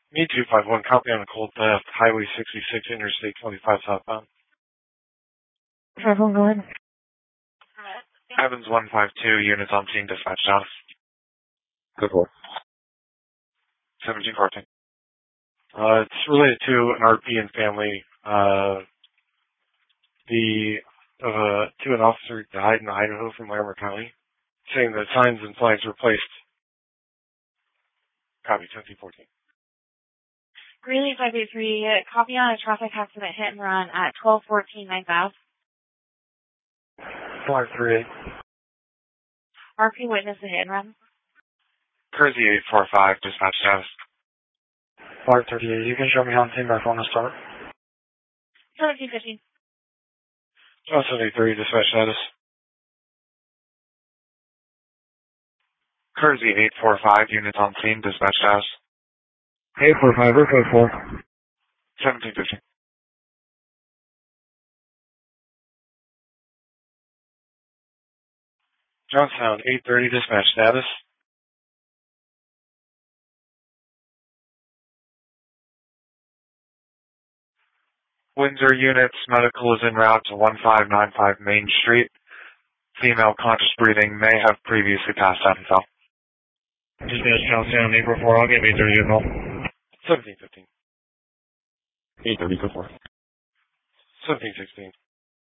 Me 251, copy on a cold theft, Highway 66, Interstate 25 southbound. 51, go ahead. Evans 152, units on scene, dispatch down. Good for. 1714. It's related to an RP and family. An officer died in Idaho from Larimer County, saying that signs and flags were placed. Copy, 1714. Greeley 583, copy on a traffic accident hit and run at 1214 9th Ave. 538. RP witnessed the hit and run. Kersey 845, dispatch status. 538, you can show me on scene by phone to start. 1715. Johnson 83, dispatch status. Kersey 845, units on scene, dispatch status. 845, we're code 4. 1715. Johnstown 830, dispatch status. Windsor units, medical is en route to 1595 Main Street. Female conscious breathing may have previously passed out and fell. Dispatch Johnstown 844, I'll get 830 as well. 1715. 830, good for. 1716.